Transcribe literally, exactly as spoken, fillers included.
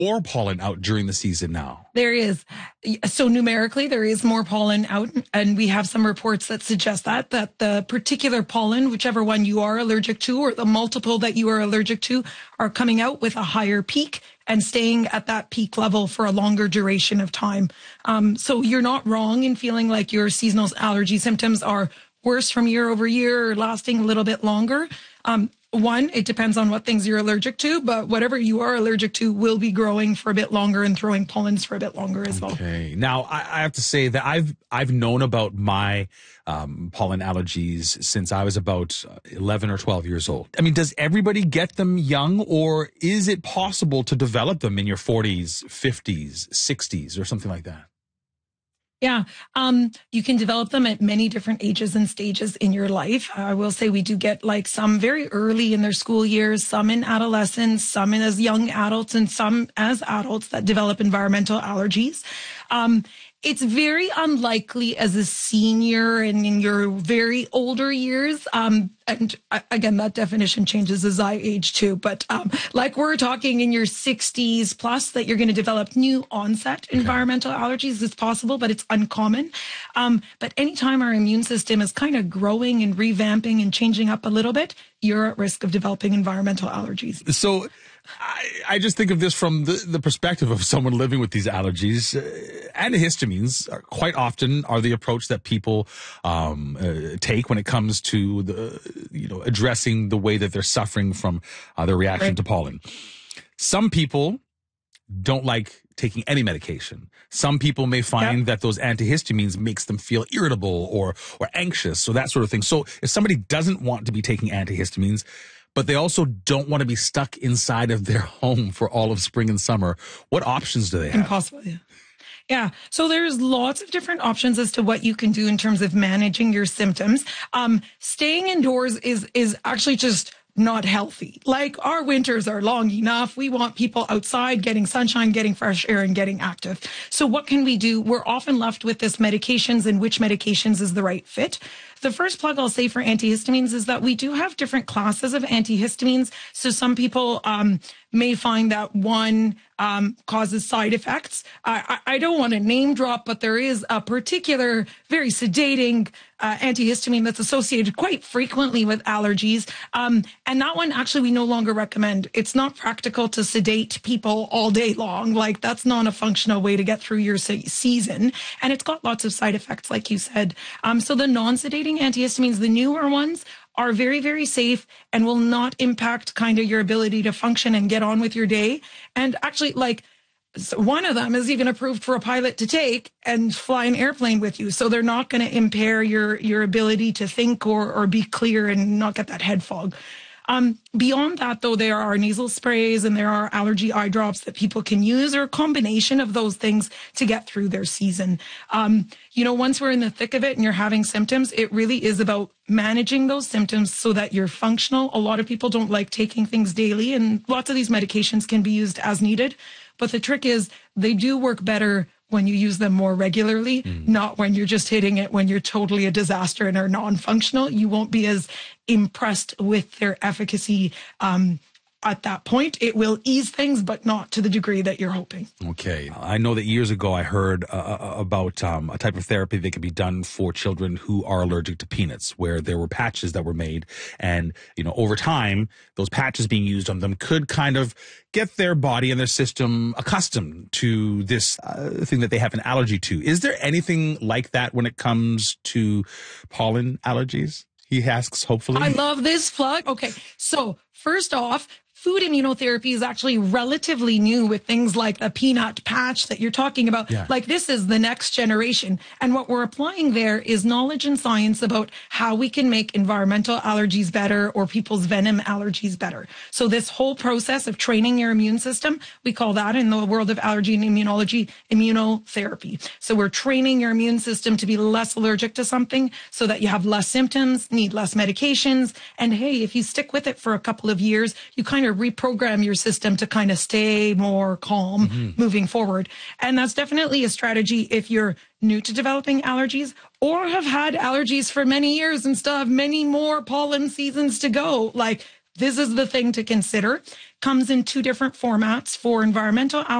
or pollen out during the season now? There is. So numerically, there is more pollen out, and we have some reports that suggest that, that the particular pollen, whichever one you are allergic to, or the multiple that you are allergic to, are coming out with a higher peak and staying at that peak level for a longer duration of time. Um, so you're not wrong in feeling like your seasonal allergy symptoms are worse from year over year or lasting a little bit longer. Um, One, it depends on what things you're allergic to, but whatever you are allergic to will be growing for a bit longer and throwing pollens for a bit longer as well. Okay. Now, I, I have to say that I've I've known about my um, pollen allergies since I was about eleven or twelve years old. I mean, does everybody get them young, or is it possible to develop them in your forties, fifties, sixties, or something like that? Yeah, um, you can develop them at many different ages and stages in your life. I will say we do get like some very early in their school years, some in adolescence, some in as young adults, and some as adults that develop environmental allergies. Um, It's very unlikely as a senior and in your very older years. Um, and uh, again, that definition changes as I age too. But um, like we're talking in your sixties plus that you're going to develop new onset environmental allergies. It's possible, but it's uncommon. Um, but anytime our immune system is kind of growing and revamping and changing up a little bit, you're at risk of developing environmental allergies. So I, I just think of this from the, the perspective of someone living with these allergies. Uh, antihistamines are quite often are the approach that people um, uh, take when it comes to the, you know, addressing the way that they're suffering from uh, their reaction Right. to pollen. Some people don't like taking any medication. Some people may find Yep. that those antihistamines makes them feel irritable or or anxious or that sort of thing. So if somebody doesn't want to be taking antihistamines, but they also don't want to be stuck inside of their home for all of spring and summer, what options do they have? Impossible. Yeah. Yeah. So there's lots of different options as to what you can do in terms of managing your symptoms. Um, staying indoors is, is actually just not healthy. Like our winters are long enough. We want people outside getting sunshine, getting fresh air, and getting active. So what can we do? We're often left with this medications and which medications is the right fit. The first plug I'll say for antihistamines is that we do have different classes of antihistamines. So some people um, may find that one um, causes side effects. I, I, I don't want to name drop, but there is a particular very sedating uh, antihistamine that's associated quite frequently with allergies. Um, and that one actually we no longer recommend. It's not practical to sedate people all day long. Like that's not a functional way to get through your se- season. And it's got lots of side effects, like you said. Um, so the non-sedating antihistamines, the newer ones, are very, very safe and will not impact kind of your ability to function and get on with your day. And actually, like, so one of them is even approved for a pilot to take and fly an airplane with you. So they're not going to impair your, your ability to think or, or be clear and not get that head fog. Um, beyond that, though, there are nasal sprays and there are allergy eye drops that people can use, or a combination of those things to get through their season. Um, you know, once we're in the thick of it and you're having symptoms, it really is about managing those symptoms so that you're functional. A lot of people don't like taking things daily, and lots of these medications can be used as needed. But the trick is they do work better when you use them more regularly, mm. not when you're just hitting it when you're totally a disaster and are non-functional. You won't be as impressed with their efficacy um, at that point. It will ease things, but not to the degree that you're hoping. Okay. I know that years ago I heard uh, about um, a type of therapy that could be done for children who are allergic to peanuts, where there were patches that were made. And, you know, over time, those patches being used on them could kind of get their body and their system accustomed to this uh, thing that they have an allergy to. Is there anything like that when it comes to pollen allergies? He asks, hopefully. I love this plug. Okay. So first off, food immunotherapy is actually relatively new with things like the peanut patch that you're talking about. Yeah. Like this is the next generation. And what we're applying there is knowledge and science about how we can make environmental allergies better or people's venom allergies better. So this whole process of training your immune system, we call that in the world of allergy and immunology, immunotherapy. So we're training your immune system to be less allergic to something so that you have less symptoms, need less medications. And hey, if you stick with it for a couple of years, you kind of reprogram your system to kind of stay more calm mm-hmm. moving forward. And that's definitely a strategy if you're new to developing allergies or have had allergies for many years and still have many more pollen seasons to go. Like, this is the thing to consider. Comes in two different formats for environmental